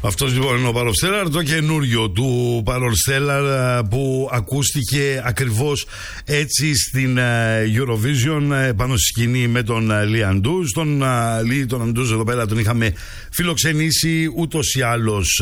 Αυτός λοιπόν είναι ο Παροφστέλλαρ, το καινούριο του Παροφστέλλαρ που ακούστηκε ακριβώς έτσι στην Eurovision πάνω στη σκηνή με τον Λι Αντούζ. Τον Αντούζ εδώ πέρα τον είχαμε φιλοξενήσει ούτως ή άλλως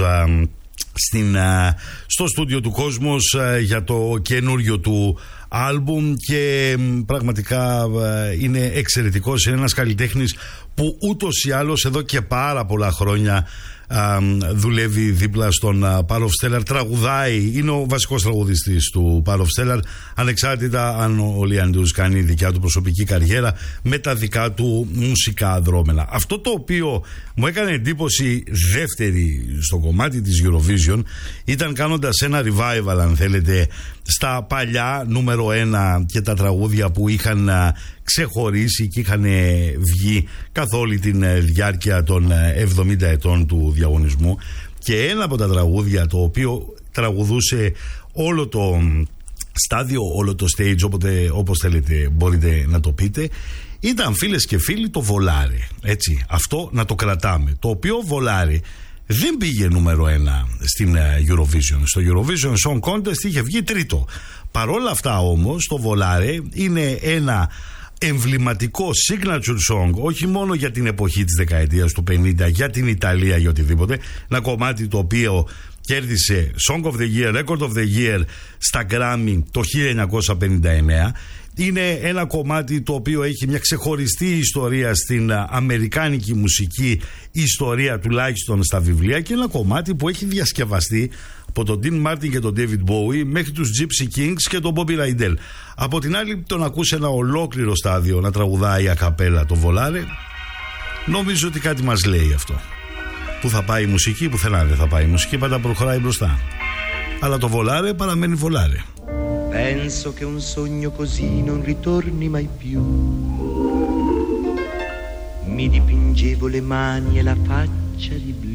στο στούντιο του Κόσμος για το καινούριο του άλμπουμ και πραγματικά είναι εξαιρετικός. Είναι ένας καλλιτέχνης που ούτως ή άλλως εδώ και πάρα πολλά χρόνια δουλεύει δίπλα στον Παροφστέλλαρ, τραγουδάει, είναι ο βασικός τραγουδιστής του Παροφστέλλαρ, ανεξάρτητα αν ο Λι Αντούζ κάνει δικιά του προσωπική καριέρα με τα δικά του μουσικά δρόμενα. Αυτό το οποίο μου έκανε εντύπωση δεύτερη στο κομμάτι της Eurovision ήταν κάνοντας ένα revival, αν θέλετε, στα παλιά νούμερο 1 και τα τραγούδια που είχαν ξεχωρίσει και είχαν βγει καθ' όλη τη διάρκεια των 70 ετών του διαγωνισμού. Και ένα από τα τραγούδια το οποίο τραγουδούσε όλο το στάδιο, όλο το stage, όπως θέλετε μπορείτε να το πείτε, ήταν, φίλες και φίλοι, το Volare. Έτσι, αυτό να το κρατάμε. Το οποίο Volare δεν πήγε νούμερο 1 στην Eurovision. Στο Eurovision Song Contest είχε βγει τρίτο. Παρόλα αυτά όμως το Volare είναι ένα εμβληματικό signature song, όχι μόνο για την εποχή της δεκαετίας του 50, για την Ιταλία, για οτιδήποτε. Ένα κομμάτι το οποίο κέρδισε Song of the Year, Record of the Year στα Grammy το 1959. Είναι ένα κομμάτι το οποίο έχει μια ξεχωριστή ιστορία στην αμερικάνικη μουσική ιστορία, τουλάχιστον στα βιβλία, και ένα κομμάτι που έχει διασκευαστεί από τον Dean Martin και τον David Bowie μέχρι τους Gypsy Kings και τον Bobby Rydell. Από την άλλη, τον ακούς ένα ολόκληρο στάδιο να τραγουδάει ακαπέλα το Volare. Νομίζω ότι κάτι μας λέει αυτό. Πού θα πάει η μουσική, πουθενά δεν θα πάει η μουσική, πάντα προχωράει μπροστά. Αλλά το Volare παραμένει Volare. Penso che un sogno così non ritorni mai più. Mi dipingevo le mani e la faccia di blu.